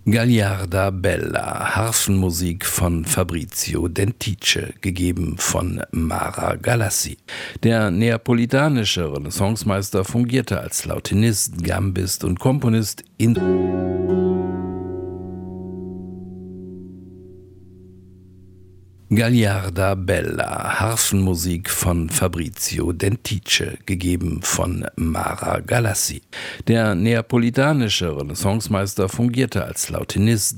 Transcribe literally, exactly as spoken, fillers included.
Gagliarda Bella, Harfenmusik von Fabrizio Dentice, gegeben von Mara Galassi. Der neapolitanische Renaissancemeister fungierte als Lautenist, Gambist und Komponist in Gagliarda Bella, Harfenmusik von Fabrizio Dentice, gegeben von Mara Galassi. Der neapolitanische Renaissancemeister fungierte als Lautenist,